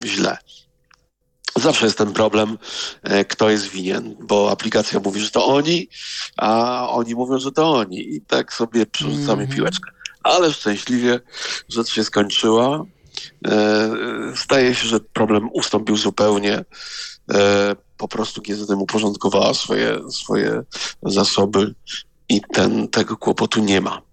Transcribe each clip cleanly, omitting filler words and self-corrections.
źle. Zawsze jest ten problem, kto jest winien, bo aplikacja mówi, że to oni, a oni mówią, że to oni. I tak sobie przerzucamy piłeczkę. Ale szczęśliwie rzecz się skończyła. Zdaje się, że problem ustąpił zupełnie. Po prostu GZM uporządkowała swoje zasoby i tego kłopotu nie ma.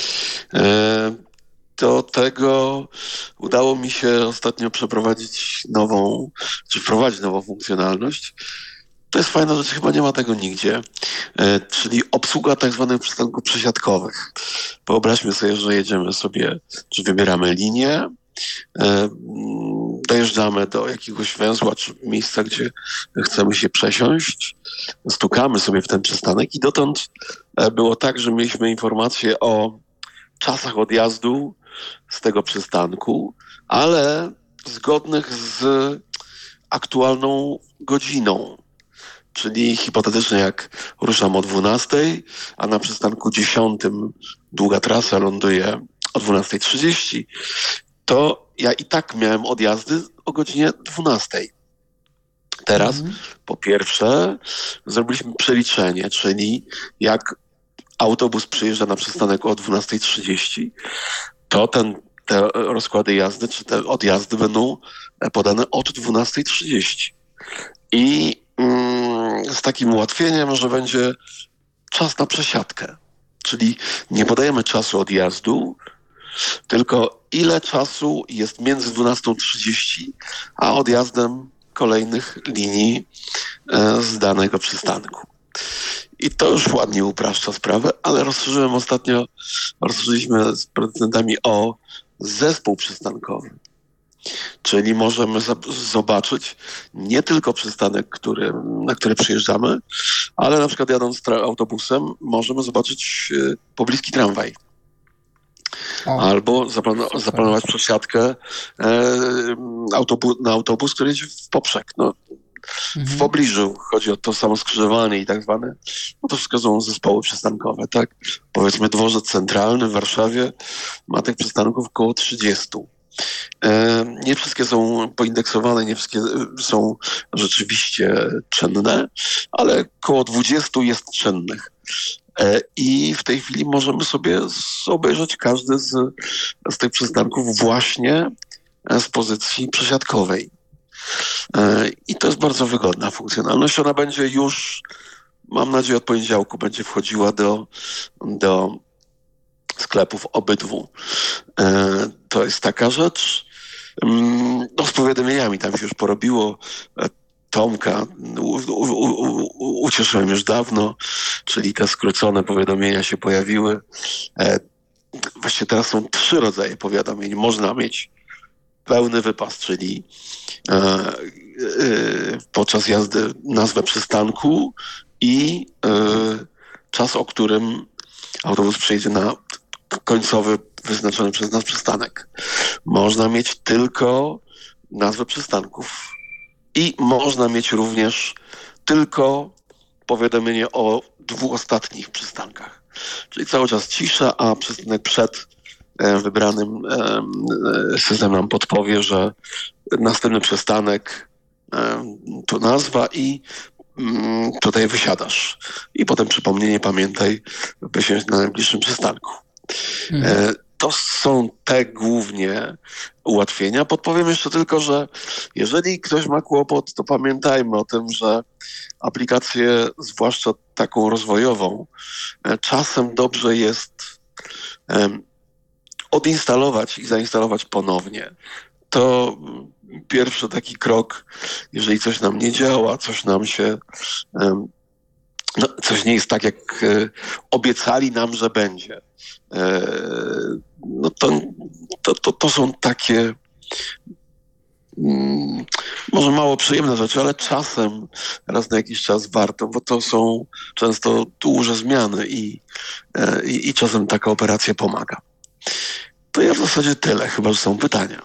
Do tego udało mi się ostatnio wprowadzić nową funkcjonalność. To jest fajna rzecz, chyba nie ma tego nigdzie, czyli obsługa tak zwanych przystanków przesiadkowych. Wyobraźmy sobie, że jedziemy sobie, czy wybieramy linię, dojeżdżamy do jakiegoś węzła, czy miejsca, gdzie chcemy się przesiąść, stukamy sobie w ten przystanek i dotąd było tak, że mieliśmy informacje o czasach odjazdu z tego przystanku, ale zgodnych z aktualną godziną. Czyli hipotetycznie jak ruszam o 12, a na przystanku 10 długa trasa ląduje o 12:30, to ja i tak miałem odjazdy o godzinie 12. Teraz po pierwsze zrobiliśmy przeliczenie, czyli jak autobus przyjeżdża na przystanek o 12:30, to te rozkłady jazdy, czy te odjazdy będą podane od 12:30. I z takim ułatwieniem, że będzie czas na przesiadkę. Czyli nie podajemy czasu odjazdu, tylko ile czasu jest między 12:30 a odjazdem kolejnych linii z danego przystanku. I to już ładnie upraszcza sprawę, ale rozszerzyliśmy z producentami o zespół przystankowy. Czyli możemy zobaczyć nie tylko przystanek, na który przyjeżdżamy, ale na przykład jadąc autobusem możemy zobaczyć pobliski tramwaj. Albo zaplanować przesiadkę na autobus, który jedzie w poprzek. W pobliżu chodzi o to samo skrzyżowanie i tak zwane. To wszystko są zespoły przystankowe, tak? Powiedzmy Dworzec Centralny w Warszawie ma tych przystanków około 30. Nie wszystkie są poindeksowane, nie wszystkie są rzeczywiście czynne, ale około 20 jest czynnych. I w tej chwili możemy sobie obejrzeć każdy z tych przystanków właśnie z pozycji przesiadkowej. I to jest bardzo wygodna funkcjonalność. Ona będzie już, mam nadzieję, od poniedziałku będzie wchodziła do sklepów obydwu. To jest taka rzecz. Z powiadomieniami tam się już porobiło. Tomka ucieszyłem już dawno, czyli te skrócone powiadomienia się pojawiły. Właściwie teraz są 3 rodzaje powiadomień. Można mieć pełny wypas, czyli podczas jazdy nazwę przystanku i czas, o którym autobus przyjedzie na końcowy wyznaczony przez nas przystanek. Można mieć tylko nazwę przystanków i można mieć również tylko powiadomienie o 2 ostatnich przystankach. Czyli cały czas cisza, a przystanek przed wybranym system nam podpowie, że następny przystanek to nazwa i tutaj wysiadasz. I potem przypomnienie, pamiętaj, wysiąść na najbliższym przystanku. To są te głównie ułatwienia. Podpowiem jeszcze tylko, że jeżeli ktoś ma kłopot, to pamiętajmy o tym, że aplikację, zwłaszcza taką rozwojową, czasem dobrze jest odinstalować i zainstalować ponownie. To pierwszy taki krok, jeżeli coś nam nie działa, coś nam się, coś nie jest tak, jak obiecali nam, że będzie. To są takie może mało przyjemne rzeczy, ale czasem, raz na jakiś czas warto, bo to są często duże zmiany i czasem taka operacja pomaga. To ja w zasadzie tyle, chyba że są pytania.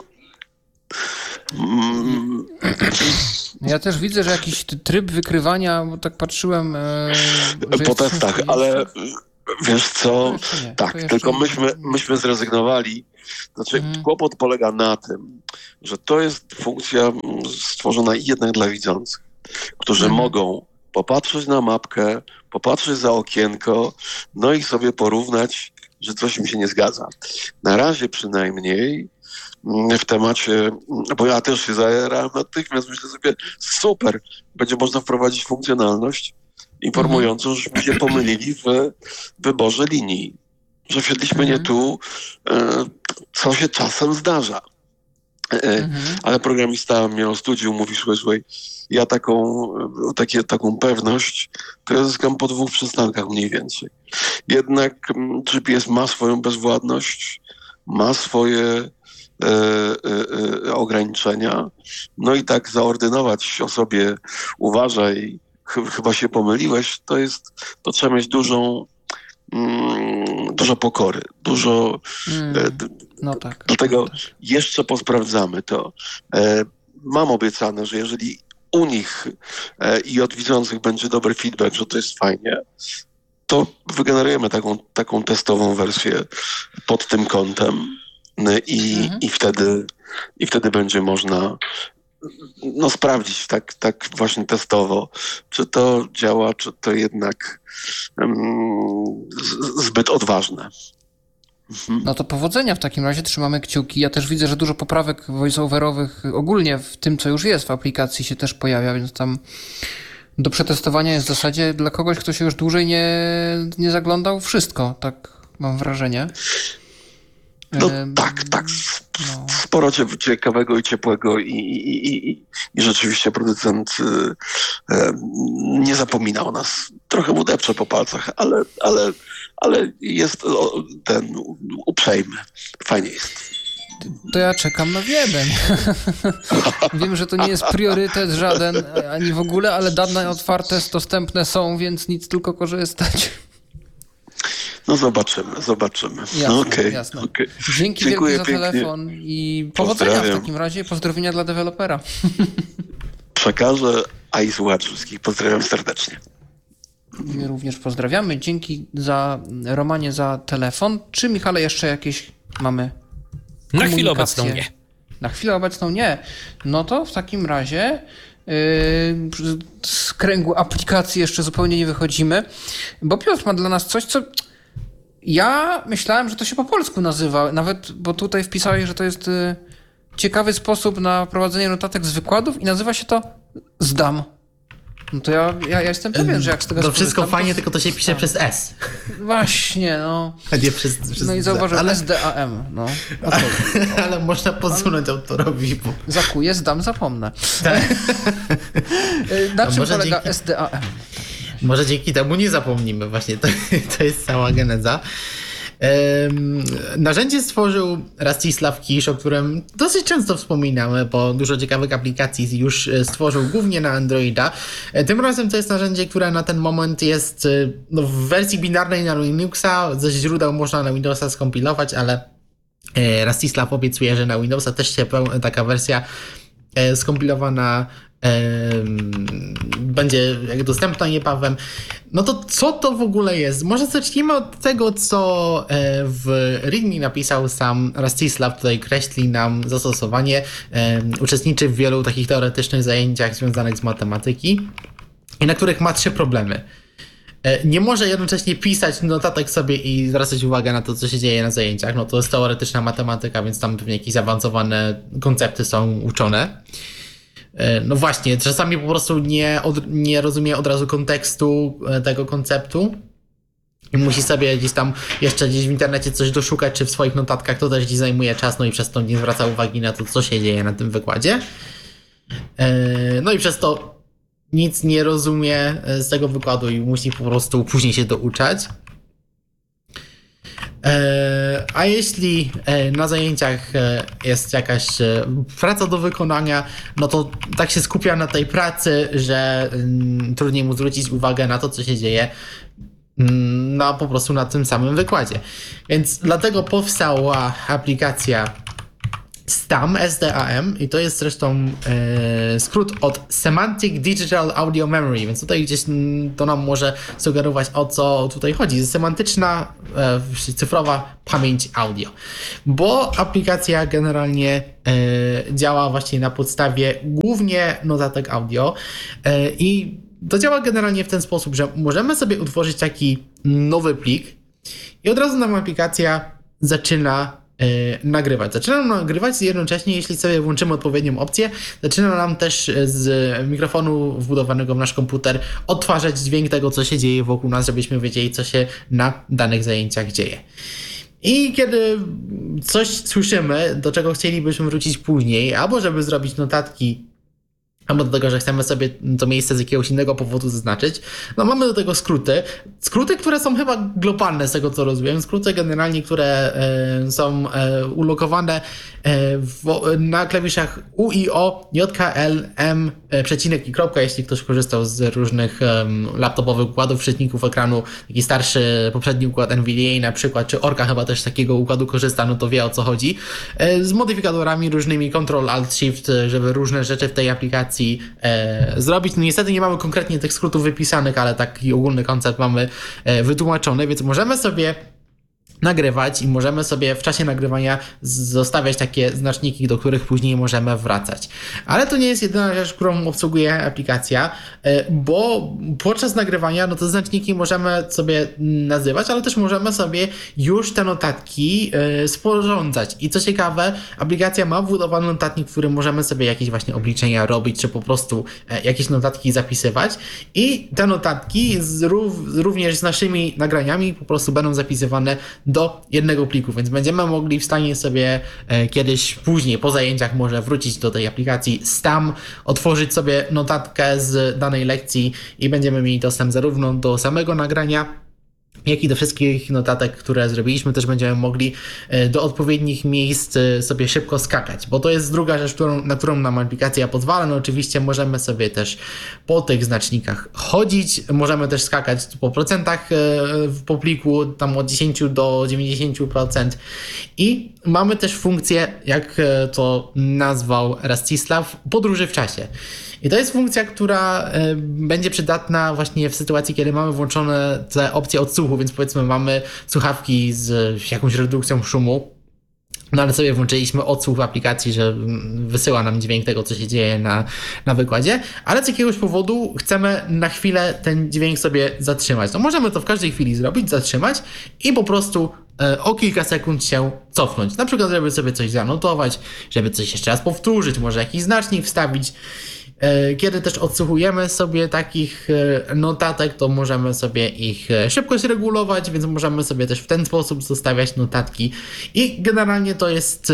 Ja też widzę, że jakiś tryb wykrywania, bo tak patrzyłem... po testach, ale wiesz co, tak, tylko myśmy zrezygnowali Znaczy, kłopot polega na tym, że to jest funkcja stworzona jednak dla widzących, którzy mogą popatrzeć na mapkę, popatrzeć za okienko, no i sobie porównać, że coś im się nie zgadza. Na razie przynajmniej w temacie, bo ja też się zajarałem natychmiast, myślę sobie, super, będzie można wprowadzić funkcjonalność informującą, żeśmy się pomylili w wyborze linii, że wsiedliśmy nie tu, co się czasem zdarza. Ale programista miał studium, mówi, słuchaj, ja taką pewność to ja zyskam po 2 przystankach mniej więcej. Jednak GPS ma swoją bezwładność, ma swoje ograniczenia, no i tak zaordynować osobie, uważaj, chyba się pomyliłeś, to trzeba mieć dużo pokory, No tak. Dlatego jeszcze posprawdzamy to. Mam obiecane, że jeżeli u nich i od widzących będzie dobry feedback, że to jest fajnie, to wygenerujemy taką testową wersję pod tym kątem i wtedy będzie można sprawdzić tak właśnie testowo, czy to działa, czy to jednak zbyt odważne. No to powodzenia w takim razie, trzymamy kciuki. Ja też widzę, że dużo poprawek voice-overowych ogólnie w tym, co już jest w aplikacji się też pojawia, więc tam do przetestowania jest w zasadzie dla kogoś, kto się już dłużej nie zaglądał, wszystko, tak mam wrażenie. No tak. Sporo ciekawego i ciepłego i rzeczywiście producent nie zapomina o nas. Trochę mu depcze po palcach, ale jest ten uprzejmy. Fajnie jest. To ja czekam na Wiedeń. Wiem, że to nie jest priorytet żaden, ani w ogóle, ale dane otwarte, dostępne są, więc nic, tylko korzystać. No zobaczymy. Jasne. Okay. Dzięki wielkie za telefon i powodzenia w takim razie. Pozdrowienia dla dewelopera. Przekażę, a i słuchaczy wszystkich. Pozdrawiam serdecznie. My również pozdrawiamy. Dzięki Romanie za telefon. Czy Michale jeszcze jakieś mamy Na chwilę obecną nie. Na chwilę obecną nie. No to w takim razie z kręgu aplikacji jeszcze zupełnie nie wychodzimy, bo Piotr ma dla nas coś, co ja myślałem, że to się po polsku nazywa, nawet, bo tutaj wpisałeś, że to jest ciekawy sposób na prowadzenie notatek z wykładów i nazywa się to zdam. No to ja jestem pewien, że jak z tego to wszystko fajnie, tylko to się pisze przez S. Właśnie, no. A nie przez no i zauważyłem SDAM, no. Ale można podsunąć autorowi. Bo... Zakuję, zdam, zapomnę. Na czym polega SDAM? Może dzięki temu nie zapomnimy właśnie, to jest cała geneza. Narzędzie stworzył Rastislav Kisz, o którym dosyć często wspominamy, bo dużo ciekawych aplikacji już stworzył głównie na Androida. Tym razem to jest narzędzie, które na ten moment jest w wersji binarnej na Linuxa, ze źródeł można na Windowsa skompilować, ale Rastislav obiecuje, że na Windowsa też się taka wersja skompilowana będzie dostępna niebawem. No to co to w ogóle jest? Może zacznijmy od tego, co w README napisał sam Rastislav. Tutaj kreśli nam zastosowanie. Uczestniczy w wielu takich teoretycznych zajęciach związanych z matematyki i na których ma 3 problemy. Nie może jednocześnie pisać notatek sobie i zwracać uwagę na to, co się dzieje na zajęciach. No to jest teoretyczna matematyka, więc tam pewnie jakieś zaawansowane koncepty są uczone. No właśnie, czasami po prostu nie rozumie od razu kontekstu tego konceptu i musi sobie gdzieś w internecie coś doszukać, czy w swoich notatkach, to też gdzieś zajmuje czas, no i przez to nie zwraca uwagi na to, co się dzieje na tym wykładzie. No i przez to nic nie rozumie z tego wykładu i musi po prostu później się douczać. A jeśli na zajęciach jest jakaś praca do wykonania, no to tak się skupia na tej pracy, że trudniej mu zwrócić uwagę na to, co się dzieje po prostu na tym samym wykładzie. Więc dlatego powstała aplikacja SDAM, SDAM, i to jest zresztą skrót od Semantic Digital Audio Memory, więc tutaj gdzieś to nam może sugerować, o co tutaj chodzi. Semantyczna, cyfrowa pamięć audio, bo aplikacja generalnie działa właśnie na podstawie głównie notatek audio i to działa generalnie w ten sposób, że możemy sobie utworzyć taki nowy plik i od razu nam aplikacja zaczyna nagrywać. Zaczyna nam nagrywać jednocześnie, jeśli sobie włączymy odpowiednią opcję, zaczyna nam też z mikrofonu wbudowanego w nasz komputer odtwarzać dźwięk tego, co się dzieje wokół nas, żebyśmy wiedzieli, co się na danych zajęciach dzieje. I kiedy coś słyszymy, do czego chcielibyśmy wrócić później, albo żeby zrobić notatki, albo do tego, że chcemy sobie to miejsce z jakiegoś innego powodu zaznaczyć, no mamy do tego skróty. Skróty, które są chyba globalne z tego, co rozumiem. Skróty generalnie, które są ulokowane na klawiszach U i O, JKL, M, przecinek i kropka, jeśli ktoś korzystał z różnych laptopowych układów, czytników ekranu, taki starszy poprzedni układ NVDA na przykład, czy Orca chyba też z takiego układu korzysta, no to wie, o co chodzi. Z modyfikatorami różnymi Ctrl, Alt, Shift, żeby różne rzeczy w tej aplikacji zrobić. No niestety nie mamy konkretnie tych skrótów wypisanych, ale taki ogólny koncept mamy wytłumaczony, więc możemy sobie nagrywać i możemy sobie w czasie nagrywania zostawiać takie znaczniki, do których później możemy wracać. Ale to nie jest jedyna rzecz, którą obsługuje aplikacja, bo podczas nagrywania no te znaczniki możemy sobie nazywać, ale też możemy sobie już te notatki sporządzać. I co ciekawe, aplikacja ma wbudowany notatnik, w którym możemy sobie jakieś właśnie obliczenia robić, czy po prostu jakieś notatki zapisywać. I te notatki również z naszymi nagraniami po prostu będą zapisywane do jednego pliku, więc będziemy mogli w stanie sobie kiedyś później po zajęciach może wrócić do tej aplikacji STAM, otworzyć sobie notatkę z danej lekcji i będziemy mieli dostęp zarówno do samego nagrania, jak i do wszystkich notatek, które zrobiliśmy. Też będziemy mogli do odpowiednich miejsc sobie szybko skakać, bo to jest druga rzecz, na którą nam aplikacja pozwala. No oczywiście możemy sobie też po tych znacznikach chodzić, możemy też skakać po procentach po pliku, tam od 10 do 90% i mamy też funkcję, jak to nazwał Rastislav, podróży w czasie. I to jest funkcja, która będzie przydatna właśnie w sytuacji, kiedy mamy włączone te opcje odsłuchu, więc powiedzmy mamy słuchawki z jakąś redukcją szumu, no ale sobie włączyliśmy odsłuch w aplikacji, że wysyła nam dźwięk tego, co się dzieje na wykładzie, ale z jakiegoś powodu chcemy na chwilę ten dźwięk sobie zatrzymać. No możemy to w każdej chwili zrobić, zatrzymać i po prostu o kilka sekund się cofnąć. Na przykład, żeby sobie coś zanotować, żeby coś jeszcze raz powtórzyć, może jakiś znacznik wstawić. Kiedy też odsłuchujemy sobie takich notatek, to możemy sobie ich szybkość regulować, więc możemy sobie też w ten sposób zostawiać notatki i generalnie to jest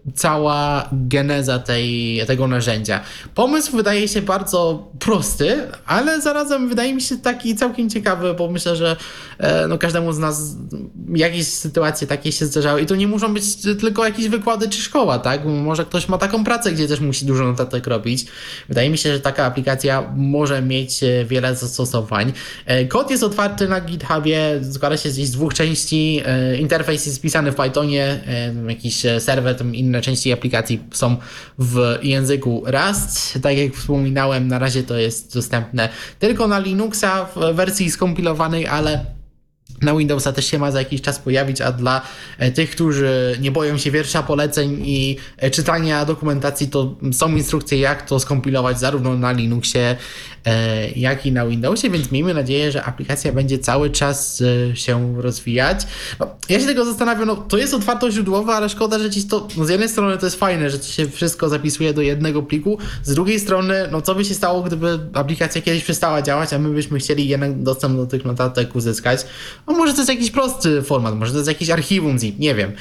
cała geneza tego narzędzia. Pomysł wydaje się bardzo prosty, ale zarazem wydaje mi się taki całkiem ciekawy, bo myślę, że no każdemu z nas jakieś sytuacje takie się zdarzały i to nie muszą być tylko jakieś wykłady czy szkoła, tak? Może ktoś ma taką pracę, gdzie też musi dużo notatek robić. Wydaje mi się, że taka aplikacja może mieć wiele zastosowań. Kod jest otwarty na GitHubie, składa się z dwóch części. Interfejs jest pisany w Pythonie, jakiś serwer, tam inne części aplikacji są w języku Rust. Tak jak wspominałem, na razie to jest dostępne tylko na Linuxa w wersji skompilowanej, ale na Windowsa też się ma za jakiś czas pojawić, a dla tych, którzy nie boją się wiersza poleceń i czytania dokumentacji, to są instrukcje, jak to skompilować zarówno na Linuxie, jak i na Windowsie, więc miejmy nadzieję, że aplikacja będzie cały czas się rozwijać. No, ja się tego zastanawiam, no to jest otwartoźródłowe, ale szkoda, że no z jednej strony to jest fajne, że to się wszystko zapisuje do jednego pliku, z drugiej strony, no co by się stało, gdyby aplikacja kiedyś przestała działać, a my byśmy chcieli jednak dostęp do tych notatek uzyskać. No może to jest jakiś prosty format, może to jest jakieś archiwum zip, nie wiem.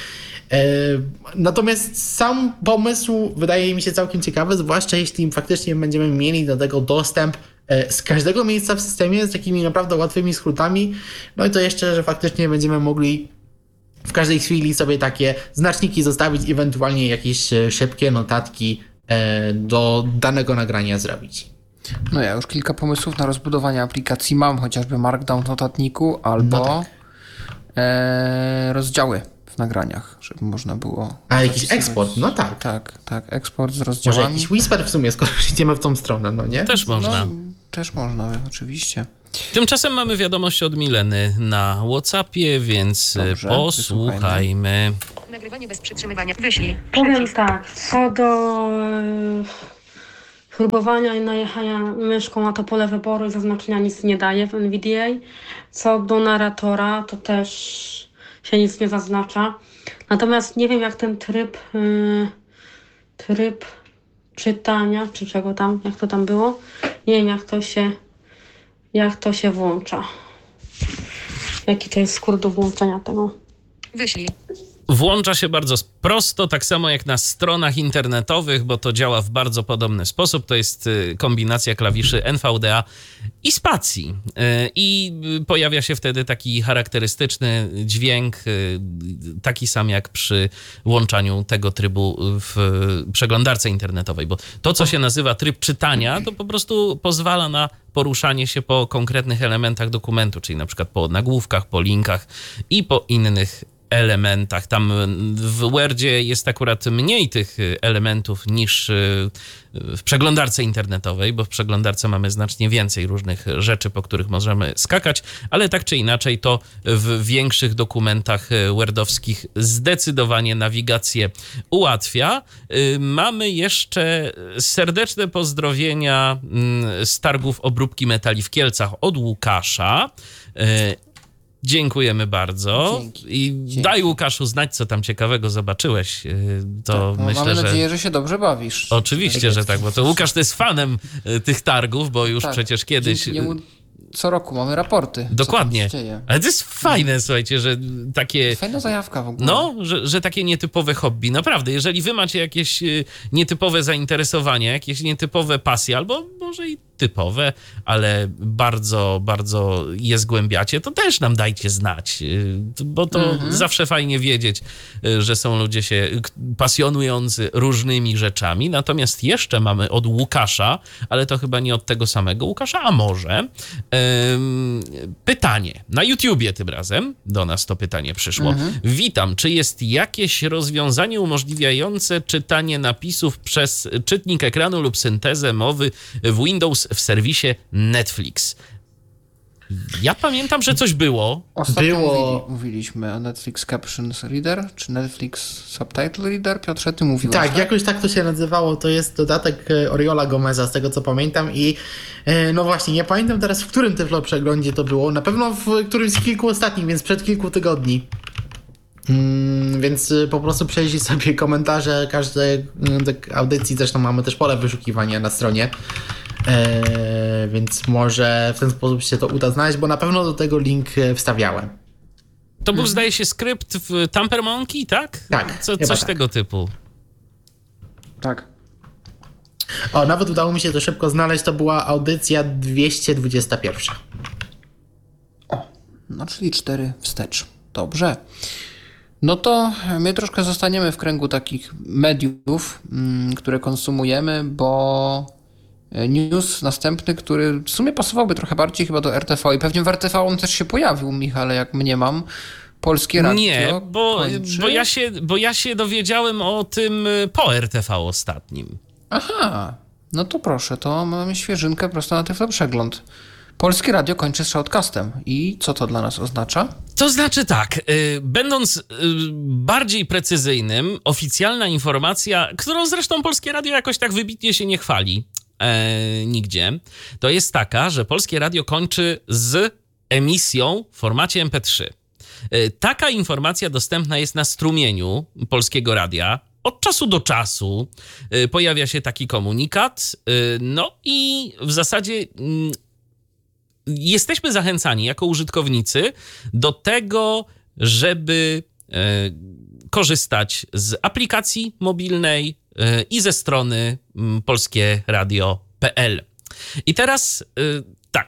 Natomiast sam pomysł wydaje mi się całkiem ciekawy, zwłaszcza jeśli faktycznie będziemy mieli do tego dostęp z każdego miejsca w systemie z takimi naprawdę łatwymi skrótami, no i to jeszcze, że faktycznie będziemy mogli w każdej chwili sobie takie znaczniki zostawić, ewentualnie jakieś szybkie notatki do danego nagrania zrobić. No ja już kilka pomysłów na rozbudowanie aplikacji mam, chociażby Markdown w notatniku albo rozdziały w nagraniach, żeby można było... A jakiś zapisywać. eksport, no tak. Tak, eksport z Może rozdziałami. jakiś Whisper w sumie, skoro idziemy w tą stronę, no nie? Też można. No, też można, oczywiście. Tymczasem mamy wiadomość od Mileny na WhatsAppie, więc Dobrze, posłuchajmy. Nagrywanie bez przytrzymywania. Wyślij. Powiem tak, co do próbowania i najechania myszką na to pole wyboru i zaznaczenia nic nie daje w NVDA. Co do narratora, to też się nic nie zaznacza. Natomiast nie wiem, jak ten tryb czytania, czy czego tam, jak to tam było. Nie wiem, jak to się włącza. Jaki to jest skrót do włączenia tego. Wyślij. Włącza się bardzo prosto, tak samo jak na stronach internetowych, bo to działa w bardzo podobny sposób. To jest kombinacja klawiszy NVDA i spacji. I pojawia się wtedy taki charakterystyczny dźwięk, taki sam jak przy włączaniu tego trybu w przeglądarce internetowej. Bo to, co się nazywa tryb czytania, to po prostu pozwala na poruszanie się po konkretnych elementach dokumentu, czyli na przykład po nagłówkach, po linkach i po innych elementach. Tam w Wordzie jest akurat mniej tych elementów niż w przeglądarce internetowej, bo w przeglądarce mamy znacznie więcej różnych rzeczy, po których możemy skakać, ale tak czy inaczej to w większych dokumentach wordowskich zdecydowanie nawigację ułatwia. Mamy jeszcze serdeczne pozdrowienia z targów obróbki metali w Kielcach od Łukasza. Dziękujemy bardzo. Dzięki. Daj, Łukaszu, znać, co tam ciekawego zobaczyłeś. To tak, myślę, mamy nadzieję, że się dobrze bawisz. Oczywiście, że tak, bo to Łukasz to jest fanem tych targów, bo już przecież kiedyś... Dzięki niemu co roku mamy raporty. Dokładnie. Co tam się dzieje. Ale to jest fajne, słuchajcie, że takie... Fajna zajawka w ogóle. No, że takie nietypowe hobby. Naprawdę, jeżeli wy macie jakieś nietypowe zainteresowania, jakieś nietypowe pasje, albo może i typowe, ale bardzo, bardzo je zgłębiacie, to też nam dajcie znać, bo to zawsze fajnie wiedzieć, że są ludzie się pasjonujący różnymi rzeczami. Natomiast jeszcze mamy od Łukasza, ale to chyba nie od tego samego Łukasza, a może pytanie. Na YouTubie tym razem do nas to pytanie przyszło. Witam, czy jest jakieś rozwiązanie umożliwiające czytanie napisów przez czytnik ekranu lub syntezę mowy w Windows w serwisie Netflix? Ja pamiętam, że coś było. Ostatnio mówiliśmy o Netflix Captions Reader, czy Netflix Subtitle Reader. Piotrze, ty mówiłeś, tak? Jakoś tak to się nazywało. To jest dodatek Oriola Gomeza, z tego co pamiętam. I no właśnie, nie pamiętam teraz, w którym Tyflo przeglądzie to było. Na pewno w którymś z kilku ostatnich, więc przed kilku tygodni. Więc po prostu przejrzyj sobie komentarze każdej audycji. Zresztą mamy też pole wyszukiwania na stronie. Więc może w ten sposób się to uda znaleźć, bo na pewno do tego link wstawiałem. To był, zdaje się, skrypt w Tamper Monkey, tak? Tak. Coś tak. tego typu. Tak. O, nawet udało mi się to szybko znaleźć. To była audycja 221. O, no czyli 4 wstecz. Dobrze. No to my troszkę zostaniemy w kręgu takich mediów, które konsumujemy, bo news następny, który w sumie pasowałby trochę bardziej chyba do RTV i pewnie w RTV on też się pojawił, Michale, jak mniemam. Polskie Radio. Nie, bo ja się dowiedziałem o tym po RTV ostatnim. Aha, no to proszę, to mamy świeżynkę prosto na Tyflo Przegląd. Polskie Radio kończy z shoutcastem. I co to dla nas oznacza? To znaczy tak, będąc bardziej precyzyjnym, oficjalna informacja, którą zresztą Polskie Radio jakoś tak wybitnie się nie chwali nigdzie, to jest taka, że Polskie Radio kończy z emisją w formacie MP3. Taka informacja dostępna jest na strumieniu Polskiego Radia. Od czasu do czasu pojawia się taki komunikat, no i w zasadzie jesteśmy zachęcani jako użytkownicy do tego, żeby korzystać z aplikacji mobilnej i ze strony polskieradio.pl. I teraz tak,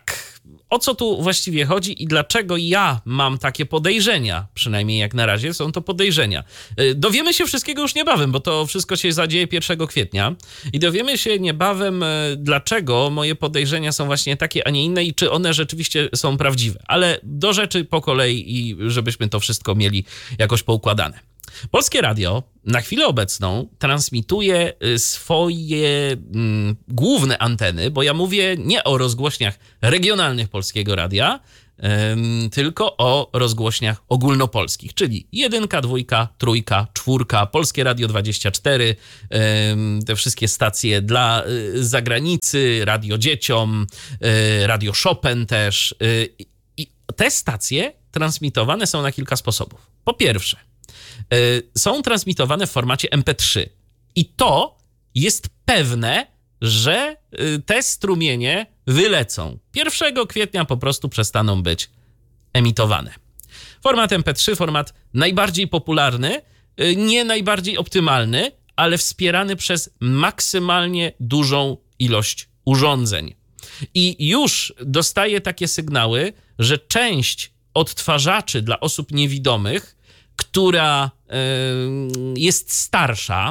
o co tu właściwie chodzi i dlaczego ja mam takie podejrzenia, przynajmniej jak na razie są to podejrzenia. Dowiemy się wszystkiego już niebawem, bo to wszystko się zadzieje 1 kwietnia i dowiemy się niebawem, dlaczego moje podejrzenia są właśnie takie, a nie inne i czy one rzeczywiście są prawdziwe. Ale do rzeczy po kolei i żebyśmy to wszystko mieli jakoś poukładane. Polskie Radio na chwilę obecną transmituje swoje główne anteny, bo ja mówię nie o rozgłośniach regionalnych Polskiego Radia, tylko o rozgłośniach ogólnopolskich, czyli 1, 2, 3, 4, Polskie Radio 24, te wszystkie stacje dla zagranicy, Radio Dzieciom, Radio Chopin też. I te stacje transmitowane są na kilka sposobów. Po pierwsze, są transmitowane w formacie MP3 i to jest pewne, że te strumienie wylecą. 1 kwietnia po prostu przestaną być emitowane. Format MP3, format najbardziej popularny, nie najbardziej optymalny, ale wspierany przez maksymalnie dużą ilość urządzeń. I już dostaję takie sygnały, że część odtwarzaczy dla osób niewidomych, która jest starsza,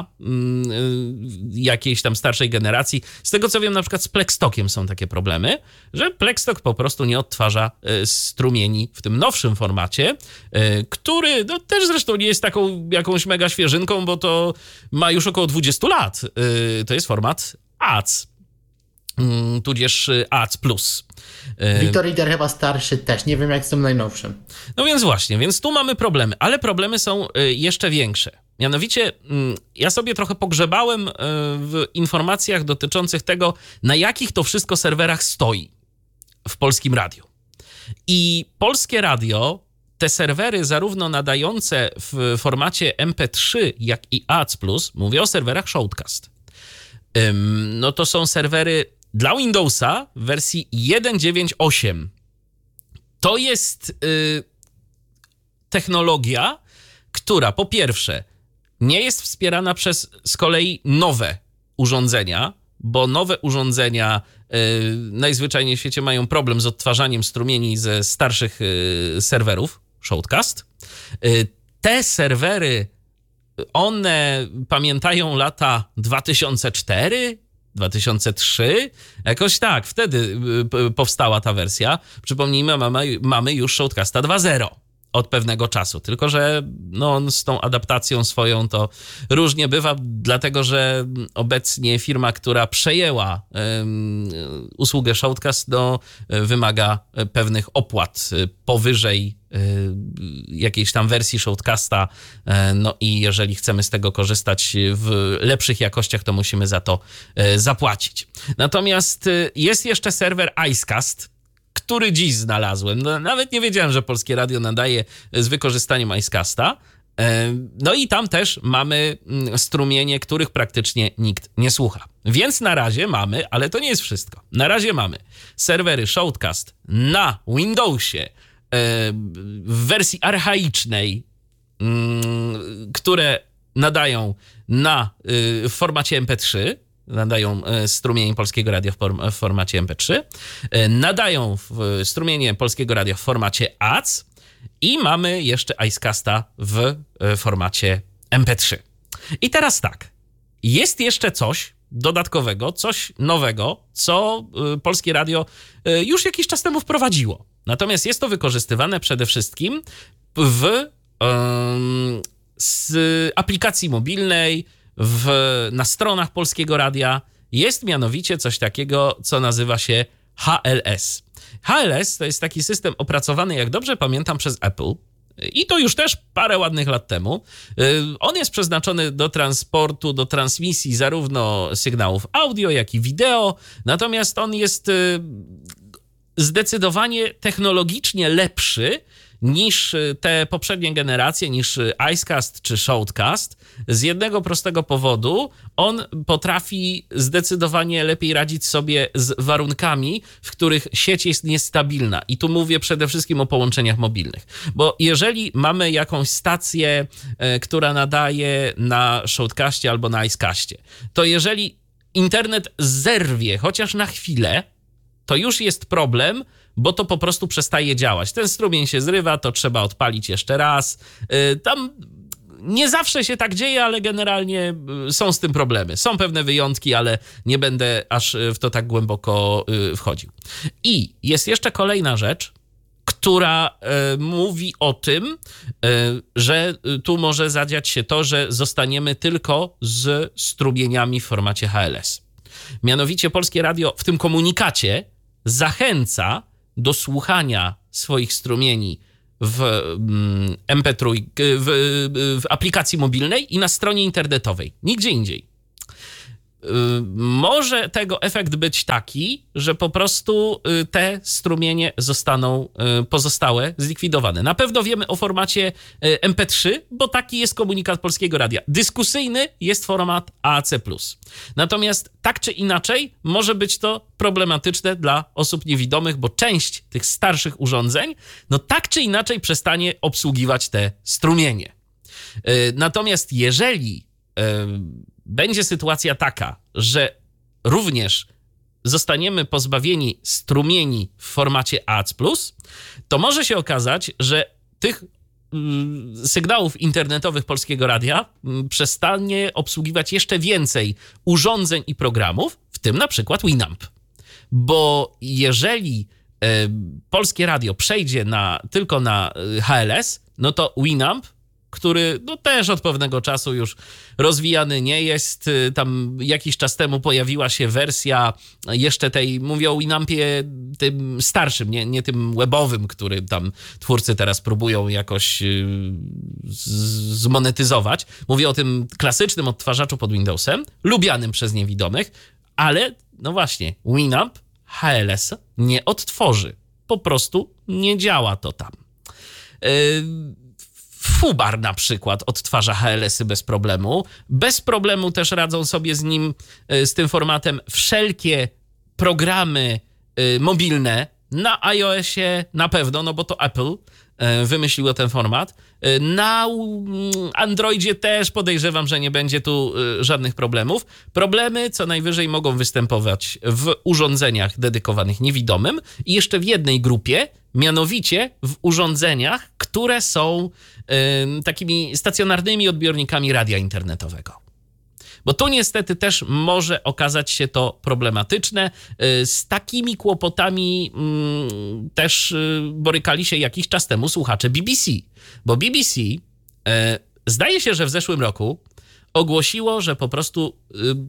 jakiejś tam starszej generacji. Z tego co wiem, na przykład z Plextalkiem są takie problemy, że Plextalk po prostu nie odtwarza strumieni w tym nowszym formacie, który no, też zresztą nie jest taką jakąś mega świeżynką, bo to ma już około 20 lat. To jest format AC, tudzież AC+. Vitoreader chyba starszy też, nie wiem jak z tym najnowszym. No więc właśnie, więc tu mamy problemy, ale problemy są jeszcze większe. Mianowicie ja sobie trochę pogrzebałem w informacjach dotyczących tego, na jakich to wszystko serwerach stoi w Polskim Radiu. I Polskie Radio, te serwery zarówno nadające w formacie MP3, jak i AC+, mówię o serwerach Shoutcast. No to są serwery dla Windowsa w wersji 1.9.8. To jest technologia, która po pierwsze nie jest wspierana przez z kolei nowe urządzenia, bo nowe urządzenia najzwyczajniej w świecie mają problem z odtwarzaniem strumieni ze starszych serwerów Shoutcast. Te serwery, one pamiętają lata 2004, 2003, jakoś tak, wtedy powstała ta wersja. Przypomnijmy, mamy już Shoutcasta 2.0 od pewnego czasu, tylko że no, z tą adaptacją swoją to różnie bywa, dlatego że obecnie firma, która przejęła usługę Shoutcast, no, wymaga pewnych opłat powyżej jakiejś tam wersji Shoutcasta, no i jeżeli chcemy z tego korzystać w lepszych jakościach, to musimy za to zapłacić. Natomiast jest jeszcze serwer Icecast, który dziś znalazłem. No, nawet nie wiedziałem, że Polskie Radio nadaje z wykorzystaniem Icecasta. No i tam też mamy strumienie, których praktycznie nikt nie słucha. Więc na razie mamy, ale to nie jest wszystko. Na razie mamy serwery Shoutcast na Windowsie w wersji archaicznej, które nadają w formacie MP3, nadają strumienie Polskiego Radia w formacie MP3, nadają strumienie Polskiego Radia w formacie AC i mamy jeszcze Icecasta w formacie MP3. I teraz tak, jest jeszcze coś dodatkowego, coś nowego, co Polskie Radio już jakiś czas temu wprowadziło. Natomiast jest to wykorzystywane przede wszystkim z aplikacji mobilnej, na stronach Polskiego Radia. Jest mianowicie coś takiego, co nazywa się HLS. HLS to jest taki system opracowany, jak dobrze pamiętam, przez Apple. I to już też parę ładnych lat temu. On jest przeznaczony do transportu, do transmisji zarówno sygnałów audio, jak i wideo. Natomiast on jest zdecydowanie technologicznie lepszy niż te poprzednie generacje, niż Icecast czy Shoutcast. Z jednego prostego powodu on potrafi zdecydowanie lepiej radzić sobie z warunkami, w których sieć jest niestabilna. I tu mówię przede wszystkim o połączeniach mobilnych. Bo jeżeli mamy jakąś stację, która nadaje na Shoutcastie albo na Icecastie, to jeżeli internet zerwie chociaż na chwilę, to już jest problem, bo to po prostu przestaje działać. Ten strumień się zrywa, to trzeba odpalić jeszcze raz. Tam nie zawsze się tak dzieje, ale generalnie są z tym problemy. Są pewne wyjątki, ale nie będę aż w to tak głęboko wchodził. I jest jeszcze kolejna rzecz, która mówi o tym, że tu może zadziać się to, że zostaniemy tylko z strumieniami w formacie HLS. Mianowicie Polskie Radio w tym komunikacie zachęca do słuchania swoich strumieni w MP3, w aplikacji mobilnej i na stronie internetowej. Nigdzie indziej. Może tego efekt być taki, że po prostu te strumienie zostaną pozostałe zlikwidowane. Na pewno wiemy o formacie MP3, bo taki jest komunikat Polskiego Radia. Dyskusyjny jest format AAC+. Natomiast tak czy inaczej może być to problematyczne dla osób niewidomych, bo część tych starszych urządzeń no tak czy inaczej przestanie obsługiwać te strumienie. Natomiast jeżeli będzie sytuacja taka, że również zostaniemy pozbawieni strumieni w formacie AAC+, to może się okazać, że tych sygnałów internetowych Polskiego Radia przestanie obsługiwać jeszcze więcej urządzeń i programów, w tym na przykład Winamp. Bo jeżeli Polskie Radio przejdzie tylko na HLS, no to Winamp, który no też od pewnego czasu już rozwijany nie jest. Tam jakiś czas temu pojawiła się wersja jeszcze tej, mówię o Winampie tym starszym, nie tym webowym, który tam twórcy teraz próbują jakoś zmonetyzować. Mówię o tym klasycznym odtwarzaczu pod Windowsem, lubianym przez niewidomych, ale no właśnie, Winamp HLS nie odtworzy. Po prostu nie działa to tam. Fubar na przykład odtwarza HLS-y bez problemu. Bez problemu też radzą sobie z tym formatem wszelkie programy mobilne. Na iOSie na pewno, no bo to Apple wymyśliło ten format. Na Androidzie też podejrzewam, że nie będzie tu żadnych problemów. Problemy co najwyżej mogą występować w urządzeniach dedykowanych niewidomym i jeszcze w jednej grupie, mianowicie w urządzeniach, które są takimi stacjonarnymi odbiornikami radia internetowego. Bo tu niestety też może okazać się to problematyczne. Z takimi kłopotami też borykali się jakiś czas temu słuchacze BBC. Bo BBC zdaje się, że w zeszłym roku ogłosiło, że po prostu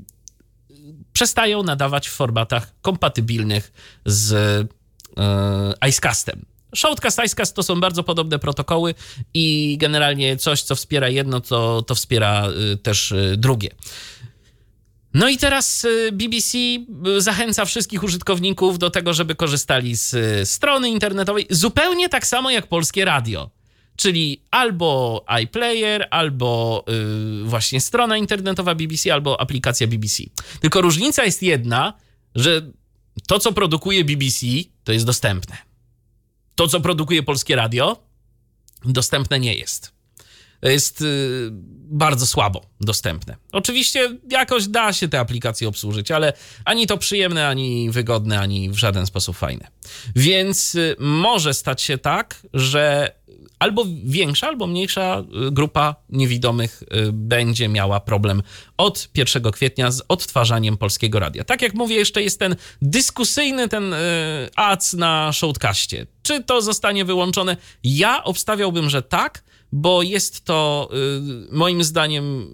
przestają nadawać w formatach kompatybilnych z Icecastem. Shoutcast, Icecast to są bardzo podobne protokoły i generalnie coś, co wspiera jedno, to wspiera też drugie. No i teraz BBC zachęca wszystkich użytkowników do tego, żeby korzystali z strony internetowej, zupełnie tak samo jak Polskie Radio. Czyli albo iPlayer, albo właśnie strona internetowa BBC, albo aplikacja BBC. Tylko różnica jest jedna, że to, co produkuje BBC, to jest dostępne. To, co produkuje Polskie Radio, dostępne nie jest. Jest bardzo słabo dostępne. Oczywiście jakoś da się te aplikacje obsłużyć, ale ani to przyjemne, ani wygodne, ani w żaden sposób fajne. Więc może stać się tak, że albo większa, albo mniejsza grupa niewidomych będzie miała problem od 1 kwietnia z odtwarzaniem Polskiego Radia. Tak jak mówię, jeszcze jest ten dyskusyjny AAC na Shoutcaście. Czy to zostanie wyłączone? Ja obstawiałbym, że tak, bo jest to moim zdaniem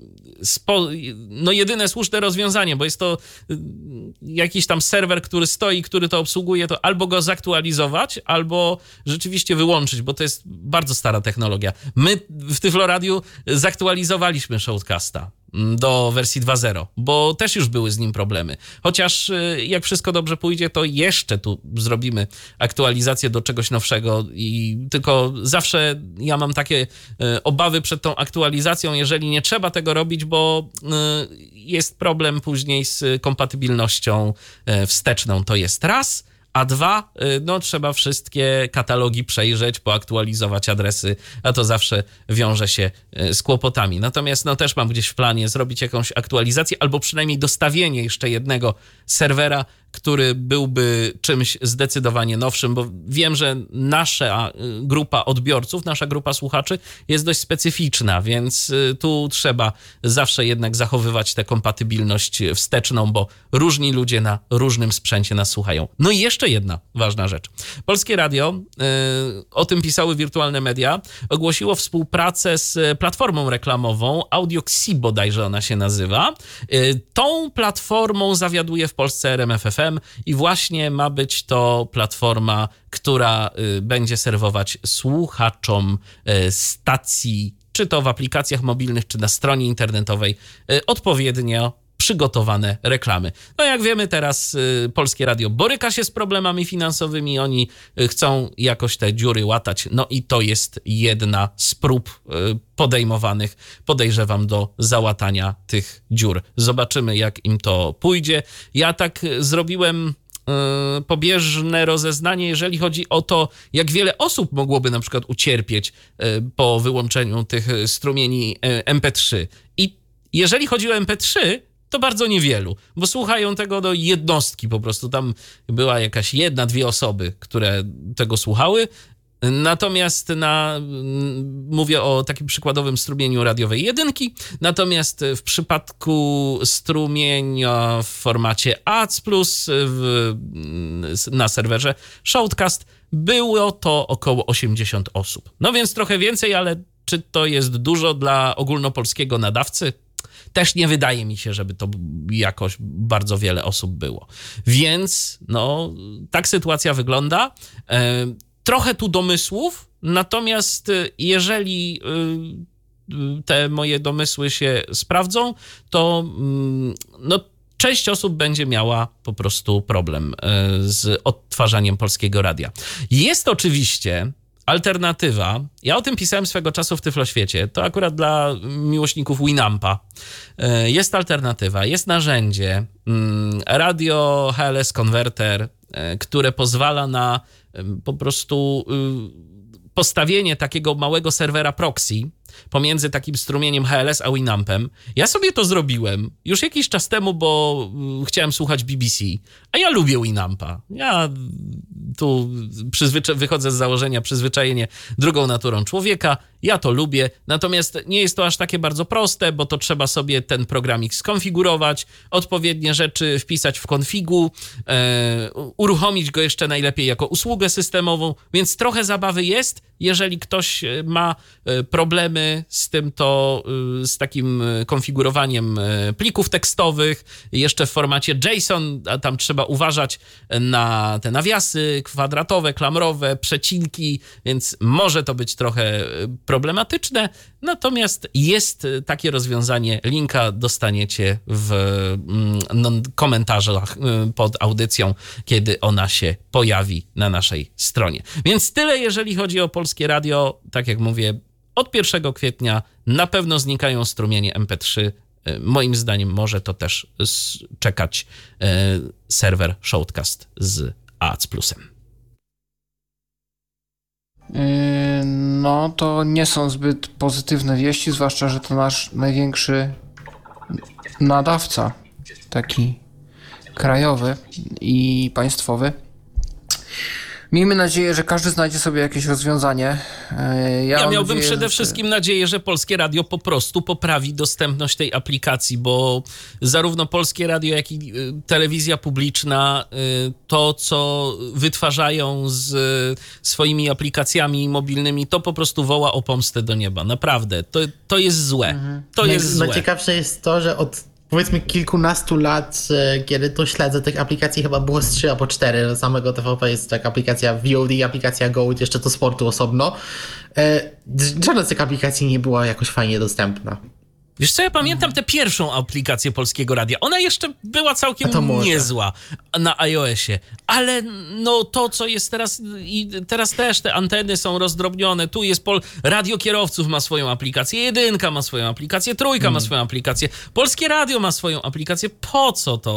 jedyne słuszne rozwiązanie, bo jest to jakiś tam serwer, który stoi, który to obsługuje, to albo go zaktualizować, albo rzeczywiście wyłączyć, bo to jest bardzo stara technologia. My w Tyfloradiu zaktualizowaliśmy Shoutcasta do wersji 2.0, bo też już były z nim problemy. Chociaż jak wszystko dobrze pójdzie, to jeszcze tu zrobimy aktualizację do czegoś nowszego i tylko zawsze ja mam takie obawy przed tą aktualizacją, jeżeli nie trzeba tego robić, bo jest problem później z kompatybilnością wsteczną. To jest raz. A dwa, no trzeba wszystkie katalogi przejrzeć, poaktualizować adresy, a to zawsze wiąże się z kłopotami. Natomiast no też mam gdzieś w planie zrobić jakąś aktualizację albo przynajmniej dostawienie jeszcze jednego serwera, który byłby czymś zdecydowanie nowszym, bo wiem, że nasza grupa odbiorców, nasza grupa słuchaczy jest dość specyficzna, więc tu trzeba zawsze jednak zachowywać tę kompatybilność wsteczną, bo różni ludzie na różnym sprzęcie nas słuchają. No i jeszcze jedna ważna rzecz. Polskie Radio, o tym pisały wirtualne media, ogłosiło współpracę z platformą reklamową AudioXi bodajże ona się nazywa. Tą platformą zawiaduje w Polsce RMFFM i właśnie ma być to platforma, która będzie serwować słuchaczom stacji, czy to w aplikacjach mobilnych, czy na stronie internetowej, odpowiednio przygotowane reklamy. No jak wiemy, teraz Polskie Radio boryka się z problemami finansowymi, oni chcą jakoś te dziury łatać, no i to jest jedna z prób podejmowanych, podejrzewam, do załatania tych dziur. Zobaczymy, jak im to pójdzie. Ja tak zrobiłem pobieżne rozeznanie, jeżeli chodzi o to, jak wiele osób mogłoby na przykład ucierpieć po wyłączeniu tych strumieni MP3. I jeżeli chodzi o MP3, to bardzo niewielu, bo słuchają tego do jednostki po prostu. Tam była jakaś jedna, dwie osoby, które tego słuchały. Natomiast mówię o takim przykładowym strumieniu radiowej jedynki, natomiast w przypadku strumienia w formacie AAC+, na serwerze Shoutcast było to około 80 osób. No więc trochę więcej, ale czy to jest dużo dla ogólnopolskiego nadawcy? Też nie wydaje mi się, żeby to jakoś bardzo wiele osób było. Więc no, tak sytuacja wygląda. Trochę tu domysłów, natomiast jeżeli te moje domysły się sprawdzą, to no, część osób będzie miała po prostu problem z odtwarzaniem Polskiego Radia. Jest oczywiście alternatywa, ja o tym pisałem swego czasu w Tyfloświecie, to akurat dla miłośników Winampa. Jest alternatywa, jest narzędzie, Radio HLS Converter, które pozwala na po prostu postawienie takiego małego serwera proxy pomiędzy takim strumieniem HLS a Winampem. Ja sobie to zrobiłem już jakiś czas temu, bo chciałem słuchać BBC, a ja lubię Winampa. Ja tu wychodzę z założenia przyzwyczajenie drugą naturą człowieka. Ja to lubię, natomiast nie jest to aż takie bardzo proste, bo to trzeba sobie ten programik skonfigurować, odpowiednie rzeczy wpisać w konfigu, uruchomić go jeszcze najlepiej jako usługę systemową, więc trochę zabawy jest. Jeżeli ktoś ma problemy z tym, to z takim konfigurowaniem plików tekstowych, jeszcze w formacie JSON, a tam trzeba uważać na te nawiasy kwadratowe, klamrowe, przecinki, więc może to być trochę problematyczne, natomiast jest takie rozwiązanie, linka dostaniecie w komentarzach pod audycją, kiedy ona się pojawi na naszej stronie. Więc tyle, jeżeli chodzi o Polskie Radio. Tak jak mówię, od 1 kwietnia na pewno znikają strumienie MP3. Moim zdaniem może to też czekać serwer Shoutcast z AAC+. No to nie są zbyt pozytywne wieści, zwłaszcza, że to nasz największy nadawca, taki krajowy i państwowy. Miejmy nadzieję, że każdy znajdzie sobie jakieś rozwiązanie. Ja miałbym przede wszystkim nadzieję, że Polskie Radio po prostu poprawi dostępność tej aplikacji, bo zarówno Polskie Radio, jak i telewizja publiczna to, co wytwarzają z swoimi aplikacjami mobilnymi, to po prostu woła o pomstę do nieba. Naprawdę. To jest złe. To jest złe. Najciekawsze jest to, że od powiedzmy kilkunastu lat, kiedy to śledzę, tych aplikacji chyba było z 3 albo 4. Samego TVP jest taka aplikacja VOD, aplikacja Go, jeszcze to sportu osobno. Żadna z tych aplikacji nie była jakoś fajnie dostępna. Wiesz co, ja pamiętam tę pierwszą aplikację Polskiego Radia. Ona jeszcze była całkiem niezła na iOSie, ale no to, co jest teraz, i teraz też te anteny są rozdrobnione, tu jest Radio Kierowców ma swoją aplikację, Jedynka ma swoją aplikację, Trójka ma swoją aplikację, Polskie Radio ma swoją aplikację. Po co to?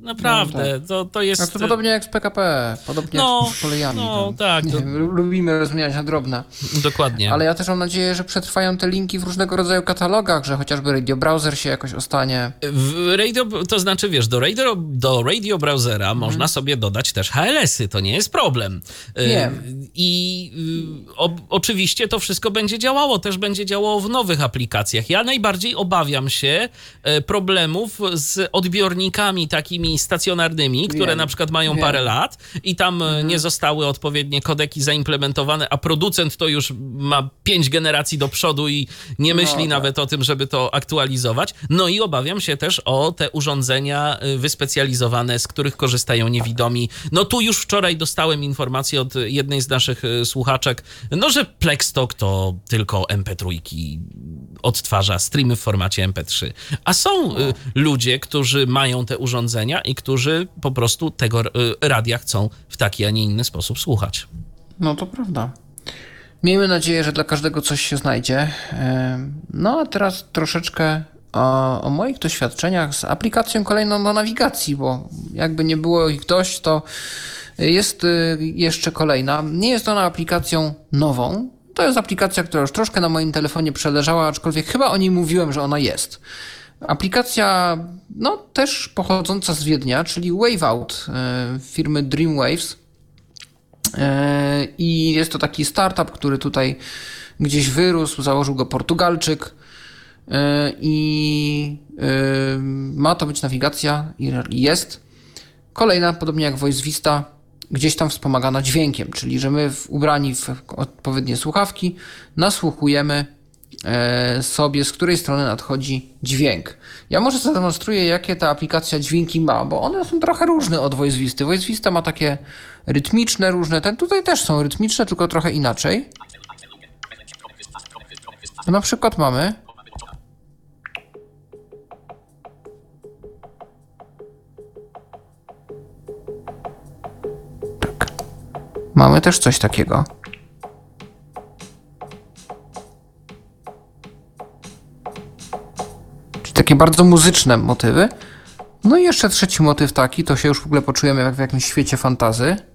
Naprawdę, to jest... No to podobnie jak z PKP, podobnie jak z kolejami. Tak. Nie, lubimy rozmieniać na drobne. Dokładnie. Ale ja też mam nadzieję, że przetrwają te linki w różnego rodzaju katalogach, że chociażby Radio Browser się jakoś ostanie. To znaczy, wiesz, do radio browsera można sobie dodać też HLS-y, to nie jest problem. Wiem. I oczywiście to wszystko będzie działało, też będzie działało w nowych aplikacjach. Ja najbardziej obawiam się problemów z odbiornikami takimi stacjonarnymi, które na przykład mają parę lat i tam nie zostały odpowiednie kodeki zaimplementowane, a producent to już ma 5 generacji do przodu i nie myśli nawet o tym, żeby to aktualizować. No i obawiam się też o te urządzenia wyspecjalizowane, z których korzystają niewidomi. No tu już wczoraj dostałem informację od jednej z naszych słuchaczek, że Plextalk to tylko MP3 odtwarza streamy w formacie MP3. A są ludzie, którzy mają te urządzenia i którzy po prostu tego radia chcą w taki, a nie inny sposób słuchać. No to prawda. Miejmy nadzieję, że dla każdego coś się znajdzie. No a teraz troszeczkę o moich doświadczeniach z aplikacją kolejną do nawigacji, bo jakby nie było ich dość, to jest jeszcze kolejna. Nie jest ona aplikacją nową. To jest aplikacja, która już troszkę na moim telefonie przeleżała, aczkolwiek chyba o niej mówiłem, że ona jest. Aplikacja, też pochodząca z Wiednia, czyli Waveout firmy Dreamwaves. I jest to taki startup, który tutaj gdzieś wyrósł, założył go Portugalczyk i ma to być nawigacja i jest. Kolejna, podobnie jak Voice Vista, gdzieś tam wspomagana dźwiękiem, czyli że my ubrani w odpowiednie słuchawki nasłuchujemy sobie, z której strony nadchodzi dźwięk. Ja może zademonstruję, jakie ta aplikacja dźwięki ma, bo one są trochę różne od Voice Visty. Voice Vista ma takie rytmiczne, różne, tutaj też są rytmiczne, tylko trochę inaczej. Na przykład mamy mamy też coś takiego. Czyli takie bardzo muzyczne motywy. No i jeszcze trzeci motyw taki, to się już w ogóle poczujemy jak w jakimś świecie fantazy.